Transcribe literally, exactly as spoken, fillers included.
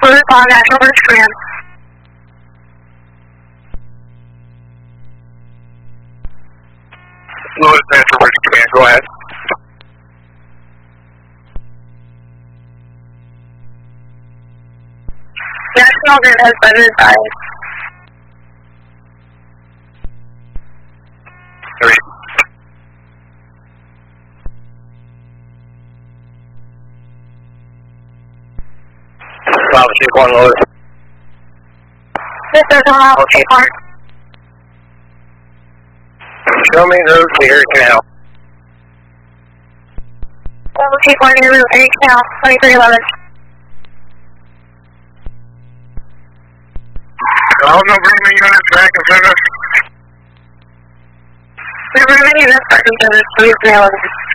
Louis on National Bridge Command. Louis, National Bridge Command, go ahead. National Grid has been advised. Three. Bravo, Chief one, Louis. This is Bravo, Chief one. Show me the route to Erie Canal. Bravo, Chief one, near route Erie Canal, twenty-three eleven. All no Bremen units back in service. The Bremen units back in service, twenty-three eleven.